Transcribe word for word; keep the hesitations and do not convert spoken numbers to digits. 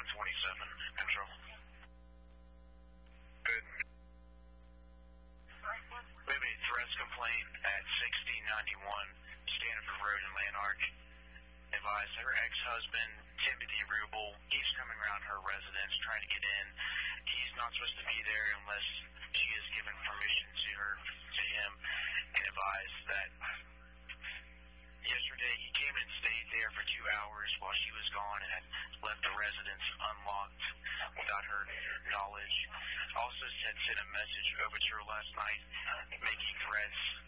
twenty-seven, control. Good. We have a threats complaint at sixteen ninety-one Stanford Road in Lanark. Advised her ex-husband, Timothy Rubel, he's coming around her residence trying to get in. He's not supposed to be there unless she has given permission to her, to him, and advised that yesterday he came and stayed there for two hours while she was gone and had left the residence unlocked without her knowledge. Also had sent a message over to her last night making threats